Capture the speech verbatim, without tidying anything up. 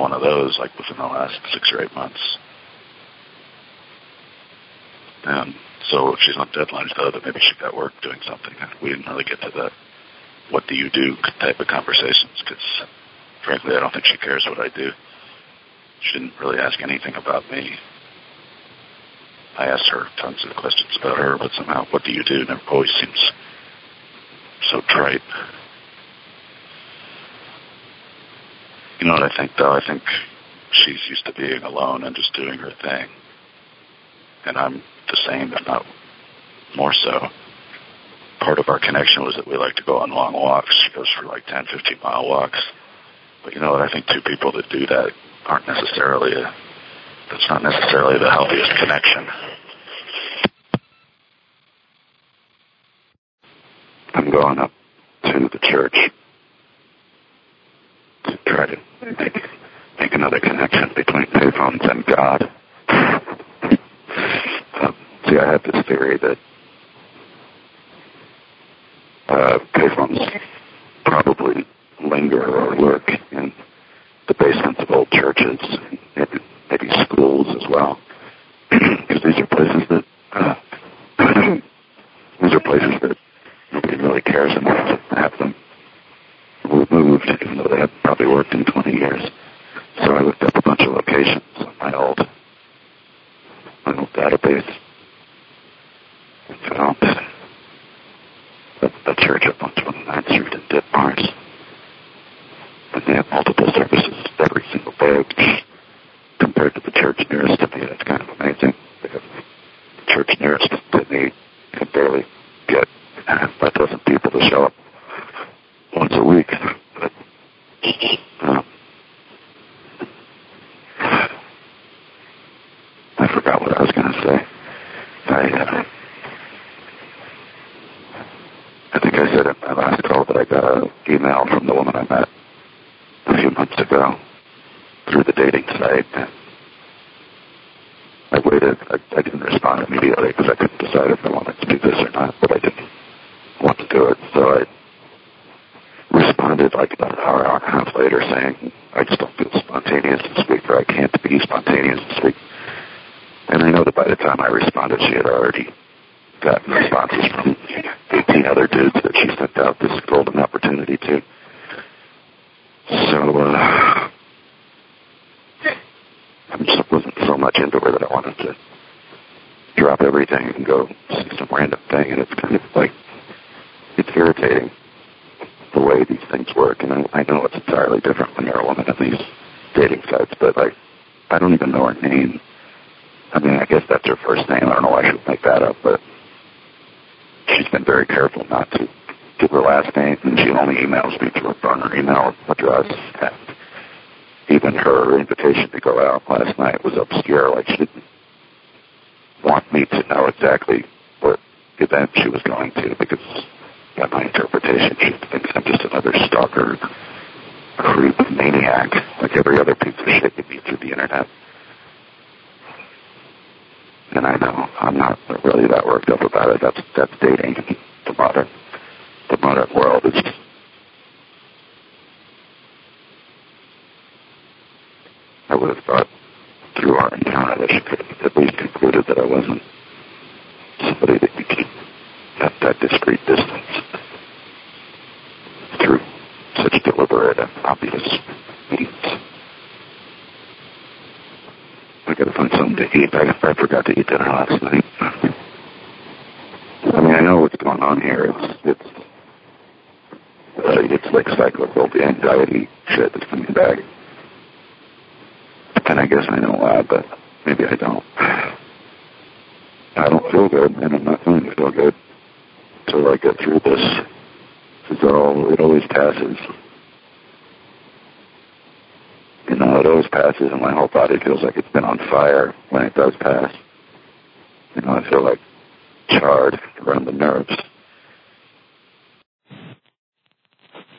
one of those, like within the last six or eight months. And so if she's on deadlines, though, that maybe she got work doing something. We didn't really get to the what do you do type of conversations because, frankly, I don't think she cares what I do. She didn't really ask anything about me. I asked her tons of questions about her, but somehow, what do you do? Never always seems so trite. You know what I think, though? I think she's used to being alone and just doing her thing. And I'm the same, if not more so. Part of our connection was that we like to go on long walks. She goes for like ten, fifteen mile walks. But you know what? I think two people that do that aren't necessarily, a, that's not necessarily the healthiest connection. I'm going up to the church to try to make, make another connection between payphones and God. um, see, I have this theory that uh, payphones probably linger or lurk in the basements of old churches, maybe, maybe schools as well, because these are places that uh, these are places that nobody really cares enough to have them removed, even though they have probably worked in twenty years. So I looked up a bunch of locations on my old, my old database and found the, the church up on twenty-ninth Street in Ditmars. And they have multiple services every single day, which compared to the church nearest to me, that's kind of amazing. They have the church nearest to me can barely get half a dozen people to show up once a week. But, um, I forgot what I was going to say. I, uh, I think I said in my last call that I got an email from the woman I met a few months ago through the dating site. I waited. I, I didn't respond immediately because I couldn't decide if I wanted to do this or not, but I didn't want to do it. So I responded like about an hour, hour and a half later saying, I just don't feel spontaneous this week, or I can't be spontaneous this week. And I know that by the time I responded, she had already gotten responses from eighteen other dudes that she sent out this golden opportunity to. So, uh, I just wasn't so much into her that I wanted to drop everything and go see some random thing, and it's kind of like, it's irritating the way these things work, and I, I know it's entirely different when you're a woman at these dating sites, but like, I don't even know her name. I mean, I guess that's her first name. I don't know why she would make that up, but she's been very careful not to give her last name, and she only emails me through her burner email address, and even her invitation to go out last night was obscure. Like, she didn't want me to know exactly what event she was going to, because by my interpretation, she thinks I'm just another stalker, creep, maniac, like every other piece of shit you meet through the internet. And I know I'm not really that worked up about it. That's that's dating. The modern, the modern world is. I would have thought through our encounter that she could have at least concluded that I wasn't somebody that you keep at that discreet distance through such deliberate and obvious means. I gotta find something to eat. I, I forgot to eat dinner last night. I mean, I know what's going on here. It's it's uh, it's like cyclical, the anxiety shit that's coming back. And I guess I know why, but maybe I don't. I don't feel good, and I'm not going to feel good until I get through this. It's all, it always passes. You know, it always passes, and my whole body feels like it's been on fire when it does pass. You know, I feel like charred around the nerves.